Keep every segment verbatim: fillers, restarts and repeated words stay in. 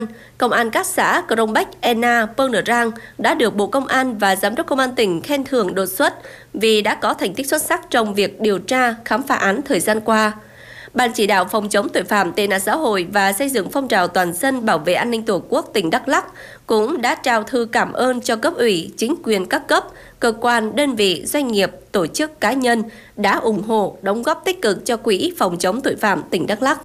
Công an các xã Krông Bách, Ena, Pâng Nở Rang đã được Bộ Công an và Giám đốc Công an tỉnh khen thưởng đột xuất vì đã có thành tích xuất sắc trong việc điều tra, khám phá án thời gian qua. Ban chỉ đạo phòng chống tội phạm tệ nạn xã hội và xây dựng phong trào toàn dân bảo vệ an ninh Tổ quốc tỉnh Đắk Lắk cũng đã trao thư cảm ơn cho cấp ủy, chính quyền các cấp, cơ quan, đơn vị, doanh nghiệp, tổ chức, cá nhân đã ủng hộ, đóng góp tích cực cho Quỹ phòng chống tội phạm tỉnh Đắk Lắk.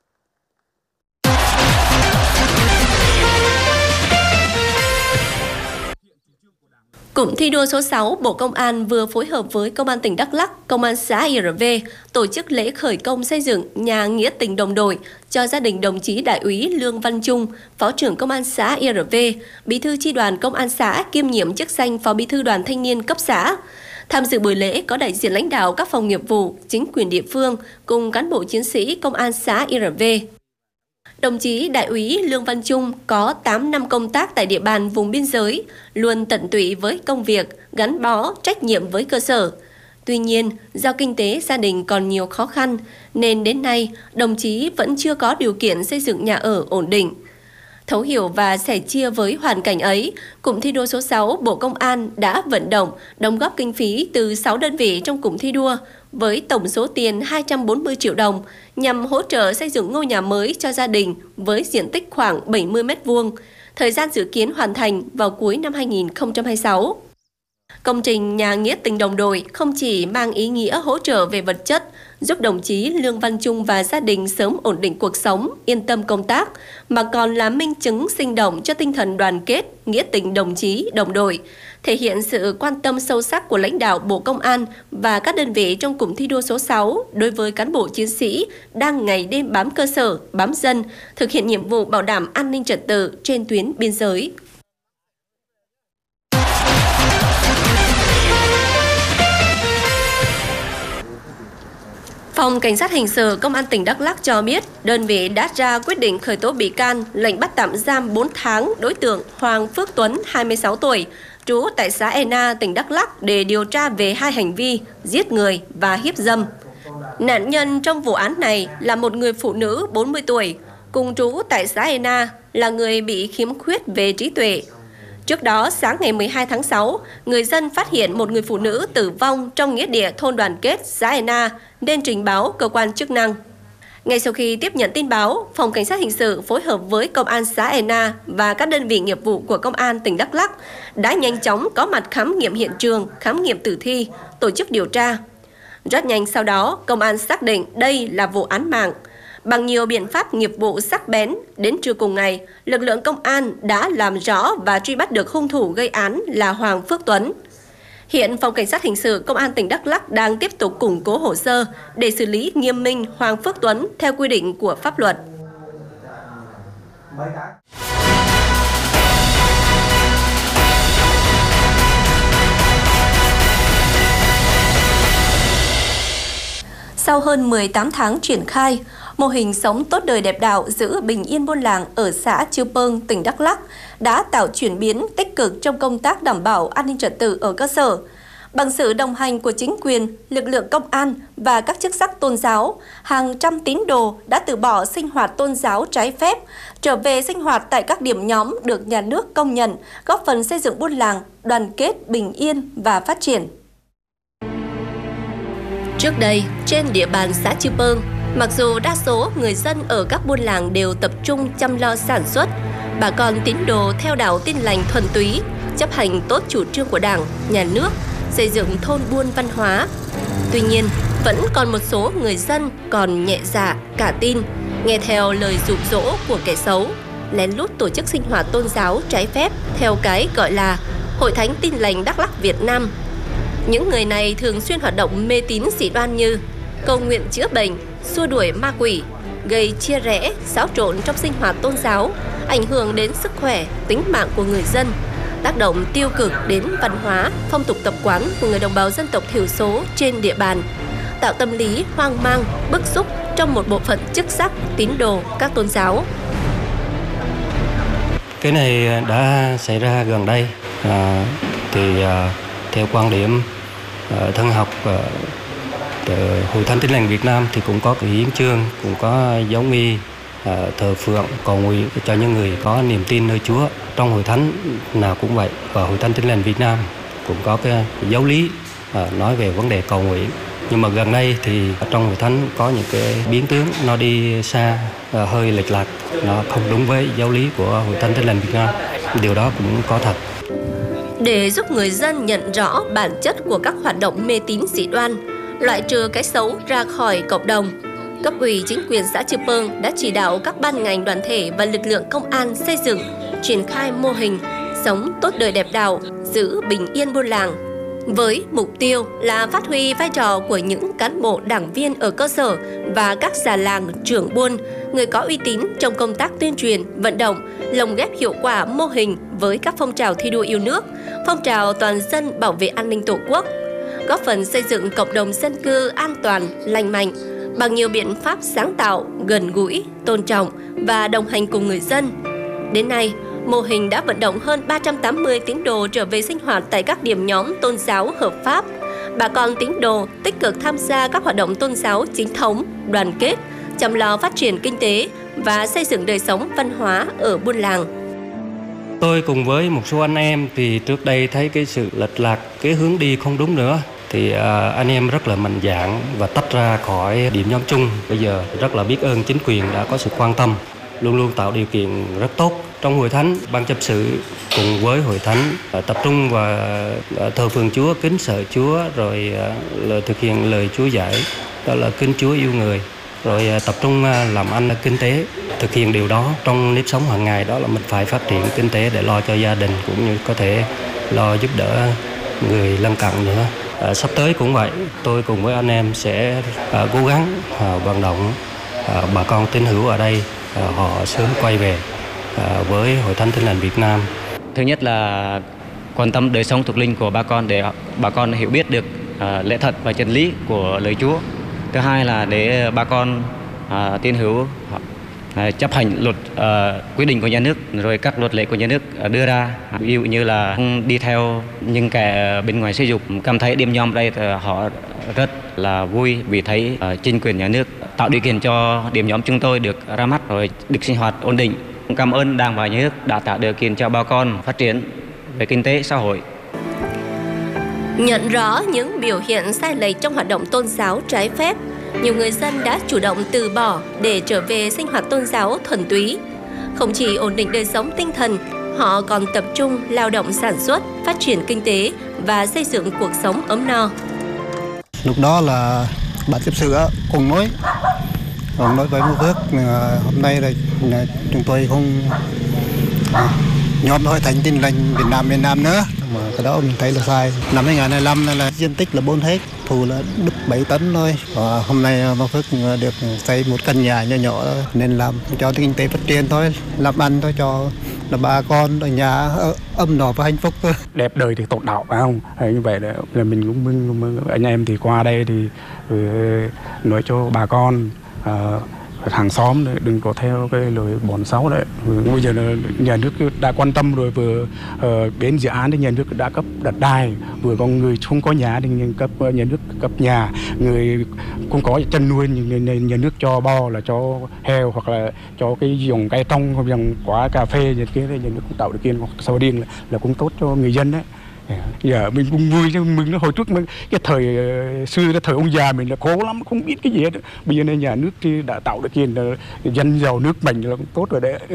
Cụm thi đua số sáu, Bộ Công an vừa phối hợp với Công an tỉnh Đắk Lắk, Công an xã i rờ vê tổ chức lễ khởi công xây dựng nhà nghĩa tình đồng đội cho gia đình đồng chí Đại úy Lương Văn Trung, Phó trưởng Công an xã i rờ vê, Bí thư chi đoàn Công an xã kiêm nhiệm chức danh Phó Bí thư Đoàn Thanh niên cấp xã. Tham dự buổi lễ có đại diện lãnh đạo các phòng nghiệp vụ, chính quyền địa phương cùng cán bộ chiến sĩ Công an xã i rờ vê. Đồng chí Đại úy Lương Văn Trung có tám năm công tác tại địa bàn vùng biên giới, luôn tận tụy với công việc, gắn bó, trách nhiệm với cơ sở. Tuy nhiên, do kinh tế gia đình còn nhiều khó khăn, nên đến nay, đồng chí vẫn chưa có điều kiện xây dựng nhà ở ổn định. Thấu hiểu và sẻ chia với hoàn cảnh ấy, cụm thi đua số sáu Bộ Công an đã vận động, đóng góp kinh phí từ sáu đơn vị trong cụm thi đua với tổng số tiền hai trăm bốn mươi triệu đồng nhằm hỗ trợ xây dựng ngôi nhà mới cho gia đình với diện tích khoảng bảy mươi mét vuông, thời gian dự kiến hoàn thành vào cuối năm hai nghìn không trăm hai mươi sáu. Công trình nhà nghĩa tình đồng đội không chỉ mang ý nghĩa hỗ trợ về vật chất, giúp đồng chí Lương Văn Trung và gia đình sớm ổn định cuộc sống, yên tâm công tác, mà còn là minh chứng sinh động cho tinh thần đoàn kết, nghĩa tình đồng chí, đồng đội, thể hiện sự quan tâm sâu sắc của lãnh đạo Bộ Công an và các đơn vị trong cụm thi đua số sáu đối với cán bộ chiến sĩ đang ngày đêm bám cơ sở, bám dân, thực hiện nhiệm vụ bảo đảm an ninh trật tự trên tuyến biên giới. Phòng Cảnh sát Hình sự Công an tỉnh Đắk Lắk cho biết, đơn vị đã ra quyết định khởi tố bị can, lệnh bắt tạm giam bốn tháng đối tượng Hoàng Phước Tuấn, hai mươi sáu tuổi, trú tại xã Ena, tỉnh Đắk Lắk để điều tra về hai hành vi giết người và hiếp dâm. Nạn nhân trong vụ án này là một người phụ nữ bốn mươi tuổi, cùng trú tại xã Ena, là người bị khiếm khuyết về trí tuệ. Trước đó, sáng ngày mười hai tháng sáu, người dân phát hiện một người phụ nữ tử vong trong nghĩa địa thôn Đoàn Kết, xã Ena, nên trình báo cơ quan chức năng. Ngay sau khi tiếp nhận tin báo, Phòng Cảnh sát Hình sự phối hợp với Công an xã Ena và các đơn vị nghiệp vụ của Công an tỉnh Đắk Lắk đã nhanh chóng có mặt khám nghiệm hiện trường, khám nghiệm tử thi, tổ chức điều tra. Rất nhanh sau đó, Công an xác định đây là vụ án mạng. Bằng nhiều biện pháp nghiệp vụ sắc bén, đến trưa cùng ngày, lực lượng công an đã làm rõ và truy bắt được hung thủ gây án là Hoàng Phước Tuấn. Hiện Phòng Cảnh sát Hình sự Công an tỉnh Đắk Lắk đang tiếp tục củng cố hồ sơ để xử lý nghiêm minh Hoàng Phước Tuấn theo quy định của pháp luật. Sau hơn mười tám tháng triển khai, mô hình sống tốt đời đẹp đạo giữ bình yên buôn làng ở xã Chư Pâng, tỉnh Đắk Lắk đã tạo chuyển biến tích cực trong công tác đảm bảo an ninh trật tự ở cơ sở. Bằng sự đồng hành của chính quyền, lực lượng công an và các chức sắc tôn giáo, hàng trăm tín đồ đã từ bỏ sinh hoạt tôn giáo trái phép, trở về sinh hoạt tại các điểm nhóm được nhà nước công nhận, góp phần xây dựng buôn làng, đoàn kết, bình yên và phát triển. Trước đây, trên địa bàn xã Chư Pâng, mặc dù đa số người dân ở các buôn làng đều tập trung chăm lo sản xuất, bà con tín đồ theo đạo Tin lành thuần túy, chấp hành tốt chủ trương của Đảng, Nhà nước, xây dựng thôn buôn văn hóa. Tuy nhiên, vẫn còn một số người dân còn nhẹ dạ, cả tin, nghe theo lời dụ dỗ của kẻ xấu, lén lút tổ chức sinh hoạt tôn giáo trái phép theo cái gọi là Hội Thánh Tin lành Đắk Lắk Việt Nam. Những người này thường xuyên hoạt động mê tín dị đoan như cầu nguyện chữa bệnh, xua đuổi ma quỷ, gây chia rẽ, xáo trộn trong sinh hoạt tôn giáo, ảnh hưởng đến sức khỏe, tính mạng của người dân, tác động tiêu cực đến văn hóa, phong tục tập quán của người đồng bào dân tộc thiểu số trên địa bàn, tạo tâm lý hoang mang, bức xúc trong một bộ phận chức sắc, tín đồ các tôn giáo. Cái này đã xảy ra gần đây, à, thì à, theo quan điểm à, thân học à, Hội Thánh Tin lành Việt Nam thì cũng có cái hiến chương, cũng có giáo nghi thờ phượng cầu nguyện cho những người có niềm tin nơi Chúa. Trong hội thánh nào cũng vậy, và hội thánh Tin Lành Việt Nam cũng có cái giáo lý nói về vấn đề cầu nguyện. Nhưng mà gần đây thì trong hội thánh có những cái biến tướng nó đi xa, hơi lệch lạc, nó không đúng với giáo lý của hội thánh Tin Lành Việt Nam. Điều đó cũng có thật. Để giúp người dân nhận rõ bản chất của các hoạt động mê tín dị đoan, loại trừ cái xấu ra khỏi cộng đồng, cấp ủy chính quyền xã Chư Pương đã chỉ đạo các ban ngành đoàn thể và lực lượng công an xây dựng, triển khai mô hình sống tốt đời đẹp đạo, giữ bình yên buôn làng, với mục tiêu là phát huy vai trò của những cán bộ đảng viên ở cơ sở và các già làng, trưởng buôn, người có uy tín trong công tác tuyên truyền, vận động, lồng ghép hiệu quả mô hình với các phong trào thi đua yêu nước, phong trào toàn dân bảo vệ an ninh Tổ quốc, góp phần xây dựng cộng đồng dân cư an toàn, lành mạnh bằng nhiều biện pháp sáng tạo, gần gũi, tôn trọng và đồng hành cùng người dân. Đến nay, mô hình đã vận động hơn ba trăm tám mươi tín đồ trở về sinh hoạt tại các điểm nhóm tôn giáo hợp pháp. Bà con tín đồ tích cực tham gia các hoạt động tôn giáo chính thống, đoàn kết, chăm lo phát triển kinh tế và xây dựng đời sống văn hóa ở buôn làng. Tôi cùng với một số anh em thì trước đây thấy cái sự lệch lạc, cái hướng đi không đúng nữa. Thì à, anh em rất là mạnh dạn và tách ra khỏi điểm nhóm chung. Bây giờ rất là biết ơn chính quyền đã có sự quan tâm, luôn luôn tạo điều kiện rất tốt. Trong hội thánh, ban chấp sự cùng với hội thánh tập trung và thờ phượng Chúa, kính sợ Chúa, rồi thực hiện lời Chúa dạy, đó là kính Chúa yêu người, rồi tập trung làm ăn kinh tế. Thực hiện điều đó trong nếp sống hàng ngày, đó là mình phải phát triển kinh tế để lo cho gia đình, cũng như có thể lo giúp đỡ người lân cận nữa. À, sắp tới cũng vậy, tôi cùng với anh em sẽ à, cố gắng à, vận động à, bà con tín hữu ở đây à, họ sớm quay về à, với Hội Thánh Tin Lành Việt Nam. Thứ nhất là quan tâm đời sống thuộc linh của bà con để bà con hiểu biết được à, lẽ thật và chân lý của lời Chúa. Thứ hai là để bà con à, tín hữu à, chấp hành luật à, quy định của nhà nước, rồi các luật lệ của nhà nước à, đưa ra. Ví dụ như là không đi theo những kẻ bên ngoài sử dụng. Cảm thấy điểm nhóm đây họ rất là vui vì thấy à, chính quyền nhà nước tạo điều kiện cho điểm nhóm chúng tôi được ra mắt, rồi được sinh hoạt ổn định. Cảm ơn Đảng và Nhà nước đã tạo điều kiện cho bà con phát triển về kinh tế xã hội. Nhận rõ những biểu hiện sai lệch trong hoạt động tôn giáo trái phép, nhiều người dân đã chủ động từ bỏ để trở về sinh hoạt tôn giáo thuần túy. Không chỉ ổn định đời sống tinh thần, họ còn tập trung lao động sản xuất, phát triển kinh tế và xây dựng cuộc sống ấm no. Lúc đó là ban chấp sự cùng nói, cùng nói với một nước hôm nay là chúng tôi không à, nhóm Hội Thánh Tin Lành Việt Nam miền Nam nữa, mà cái đó mình thấy là sai. Năm hai nghìn không trăm hai mươi lăm là, là diện tích là bốn hết, thu là được bảy tấn thôi. Và hôm nay Ban Phước được xây một căn nhà nhỏ nhỏ nên làm cho kinh tế phát triển thôi, làm ăn thôi cho là bà con ở nhà ấm no và hạnh phúc thôi. Đẹp đời thì tốt đạo, phải không? Như vậy là mình cũng mừng anh em thì qua đây thì nói cho bà con uh, hàng xóm đừng có theo cái lời bón xấu đấy. Bây giờ là nhà nước đã quan tâm rồi, vừa uh, đến dự án thì nhà nước đã cấp đất đai, vừa có người không có nhà thì cấp nhà nước cấp nhà, người không có chăn nuôi nhà nước cho bo là cho heo hoặc là cho cái dòng cây tông, dòng quả cà phê như kia, nhà nước cũng tạo điều kiện, hoặc sầu riêng là, là cũng tốt cho người dân đấy. Giờ mình cũng vui chứ, mình nó hồi trước mình, cái thời uh, xưa cái thời ông già mình là khổ lắm, không biết cái gì hết. Bây giờ này nhà nước thì đã tạo được kiện là dân giàu nước mình là cũng tốt rồi đấy.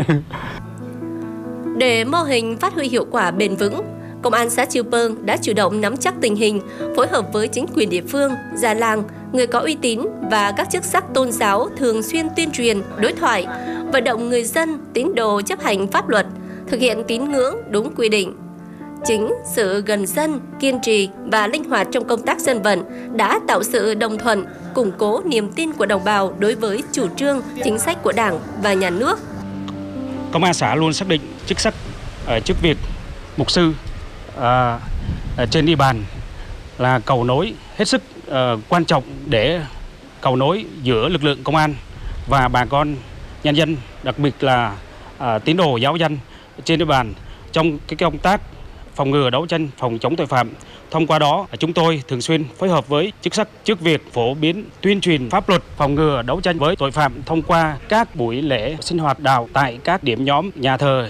Để mô hình phát huy hiệu quả bền vững, Công an xã Chư Pương đã chủ động nắm chắc tình hình, phối hợp với chính quyền địa phương, già làng, người có uy tín và các chức sắc tôn giáo thường xuyên tuyên truyền, đối thoại, vận động người dân, tín đồ chấp hành pháp luật, thực hiện tín ngưỡng đúng quy định. Chính sự gần dân, kiên trì và linh hoạt trong công tác dân vận đã tạo sự đồng thuận, củng cố niềm tin của đồng bào đối với chủ trương, chính sách của Đảng và Nhà nước. Công an xã luôn xác định chức sắc, chức việc mục sư à, trên địa bàn là cầu nối hết sức à, quan trọng để cầu nối giữa lực lượng công an và bà con nhân dân, đặc biệt là à, tín đồ giáo dân trên địa bàn trong cái công tác phòng ngừa đấu tranh phòng chống tội phạm. Thông qua đó, chúng tôi thường xuyên phối hợp với chức sắc trước việc phổ biến tuyên truyền pháp luật phòng ngừa đấu tranh với tội phạm thông qua các buổi lễ sinh hoạt đạo tại các điểm nhóm nhà thờ,